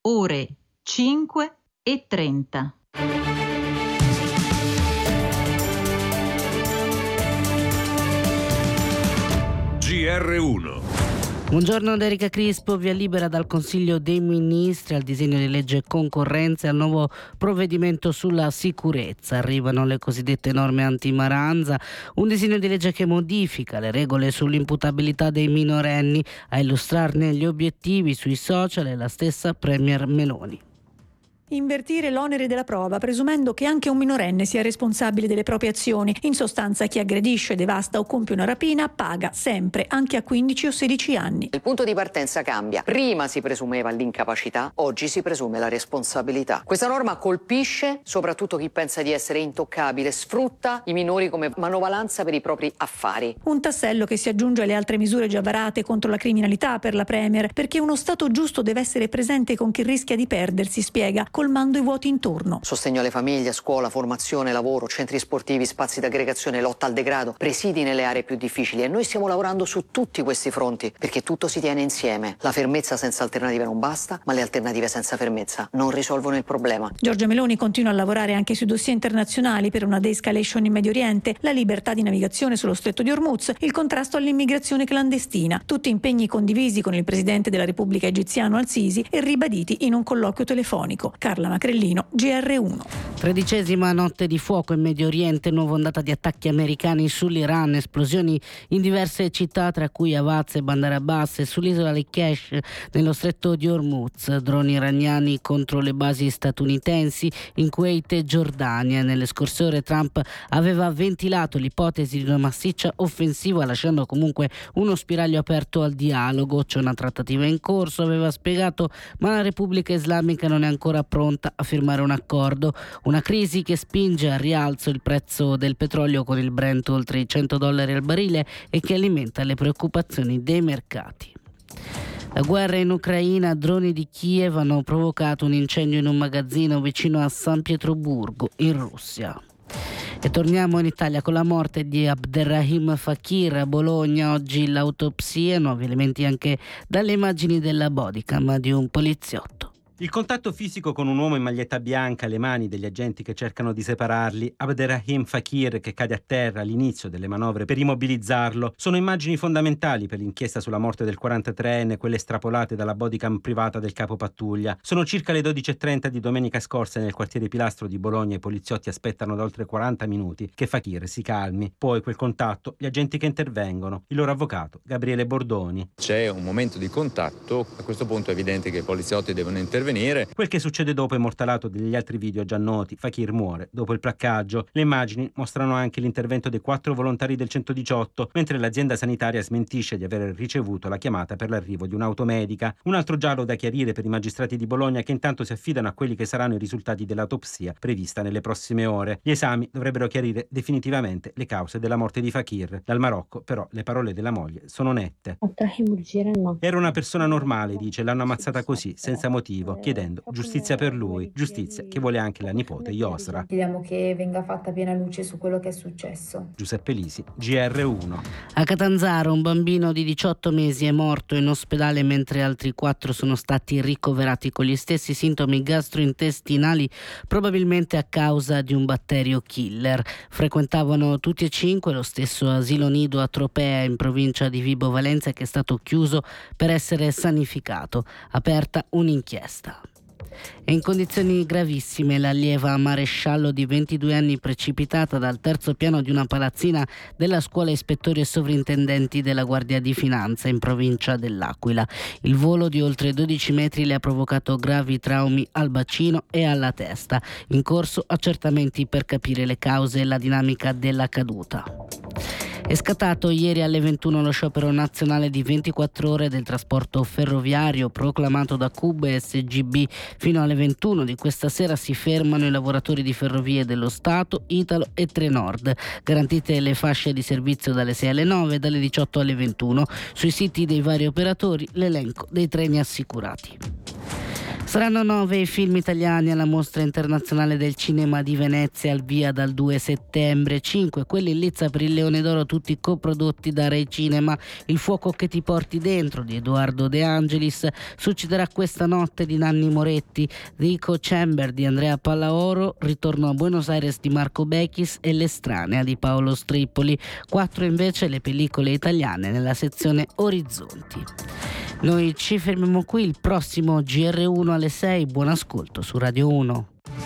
ore 5:30. GR1. Buongiorno da Erika Crispo, via libera dal Consiglio dei Ministri al disegno di legge concorrenza e al nuovo provvedimento sulla sicurezza. Arrivano le cosiddette norme antimaranza, un disegno di legge che modifica le regole sull'imputabilità dei minorenni. A illustrarne gli obiettivi sui social è la stessa Premier Meloni. Invertire l'onere della prova, presumendo che anche un minorenne sia responsabile delle proprie azioni. In sostanza, chi aggredisce, devasta o compie una rapina paga sempre, anche a 15 o 16 anni. Il punto di partenza cambia. Prima si presumeva l'incapacità, oggi si presume la responsabilità. Questa norma colpisce soprattutto chi pensa di essere intoccabile, sfrutta i minori come manovalanza per i propri affari. Un tassello che si aggiunge alle altre misure già varate contro la criminalità per la Premier, perché uno Stato giusto deve essere presente con chi rischia di perdersi, spiega, colmando i vuoti intorno. Sostegno alle famiglie, scuola, formazione, lavoro, centri sportivi, spazi d'aggregazione, lotta al degrado, presidi nelle aree più difficili, e noi stiamo lavorando su tutti questi fronti perché tutto si tiene insieme. La fermezza senza alternative non basta, ma le alternative senza fermezza non risolvono il problema. Giorgia Meloni continua a lavorare anche sui dossier internazionali per una de-escalation in Medio Oriente, la libertà di navigazione sullo stretto di Hormuz, il contrasto all'immigrazione clandestina, tutti impegni condivisi con il presidente della Repubblica egiziano Al-Sisi e ribaditi in un colloquio telefonico. Carla Macrellino, GR1. 13ª notte di fuoco in Medio Oriente, nuova ondata di attacchi americani sull'Iran, esplosioni in diverse città tra cui Avaz e Bandar Abbas e sull'isola di Kesh nello stretto di Hormuz, droni iraniani contro le basi statunitensi in Kuwait e Giordania. Nelle scorse ore Trump aveva ventilato l'ipotesi di una massiccia offensiva, lasciando comunque uno spiraglio aperto al dialogo. C'è una trattativa in corso, aveva spiegato, ma la Repubblica Islamica non è ancora pronta a firmare un accordo. Una crisi che spinge al rialzo il prezzo del petrolio con il Brent oltre i $100 al barile e che alimenta le preoccupazioni dei mercati. La guerra in Ucraina, droni di Kiev hanno provocato un incendio in un magazzino vicino a San Pietroburgo, in Russia. E torniamo in Italia con la morte di Abderrahim Fakir a Bologna. Oggi l'autopsia, nuovi elementi anche dalle immagini della bodycam di un poliziotto. Il contatto fisico con un uomo in maglietta bianca, le mani degli agenti che cercano di separarli, Abderrahim Fakir che cade a terra all'inizio delle manovre per immobilizzarlo, sono immagini fondamentali per l'inchiesta sulla morte del 43enne, quelle estrapolate dalla bodycam privata del capo pattuglia. Sono circa le 12:30 di domenica scorsa nel quartiere Pilastro di Bologna. I poliziotti aspettano da oltre 40 minuti che Fakir si calmi. Poi quel contatto, gli agenti che intervengono, il loro avvocato Gabriele Bordoni. C'è un momento di contatto, a questo punto è evidente che i poliziotti devono intervenire. Quel che succede dopo è mortalato degli altri video già noti. Fakir muore dopo il placcaggio. Le immagini mostrano anche l'intervento dei 4 volontari del 118, mentre l'azienda sanitaria smentisce di aver ricevuto la chiamata per l'arrivo di un'automedica. Un altro giallo da chiarire per i magistrati di Bologna, che intanto si affidano a quelli che saranno i risultati dell'autopsia prevista nelle prossime ore. Gli esami dovrebbero chiarire definitivamente le cause della morte di Fakir. Dal Marocco però le parole della moglie sono nette. Era una persona normale, dice, l'hanno ammazzata così, senza motivo, chiedendo giustizia per lui, giustizia che vuole anche la nipote Yosra. Chiediamo che venga fatta piena luce su quello che è successo. Giuseppe Lisi, GR1. A Catanzaro un bambino di 18 mesi è morto in ospedale mentre altri 4 sono stati ricoverati con gli stessi sintomi gastrointestinali, probabilmente a causa di un batterio killer. Frequentavano tutti e 5 lo stesso asilo nido a Tropea in provincia di Vibo Valentia, che è stato chiuso per essere sanificato. Aperta un'inchiesta. È in condizioni gravissime l'allieva maresciallo di 22 anni precipitata dal terzo piano di una palazzina della scuola ispettori e sovrintendenti della Guardia di Finanza in provincia dell'Aquila. Il volo di oltre 12 metri le ha provocato gravi traumi al bacino e alla testa. In corso accertamenti per capire le cause e la dinamica della caduta. È scattato ieri alle 21 lo sciopero nazionale di 24 ore del trasporto ferroviario proclamato da CUB e SGB. Fino alle 21 di questa sera si fermano i lavoratori di Ferrovie dello Stato, Italo e Trenord. Garantite le fasce di servizio dalle 6 alle 9 e dalle 18 alle 21. Sui siti dei vari operatori l'elenco dei treni assicurati. Saranno 9 i film italiani alla Mostra Internazionale del Cinema di Venezia, al via dal 2 settembre, 5 quelli in lizza per il Leone d'Oro, tutti coprodotti da Rai Cinema. Il fuoco che ti porti dentro di Edoardo De Angelis, Succederà questa notte di Nanni Moretti, The Echo Chamber di Andrea Pallaoro, Ritorno a Buenos Aires di Marco Bechis e L'estranea di Paolo Strippoli. 4 invece le pellicole italiane nella sezione Orizzonti. Noi ci fermiamo qui, il prossimo GR1 alle 6, buon ascolto su Radio 1.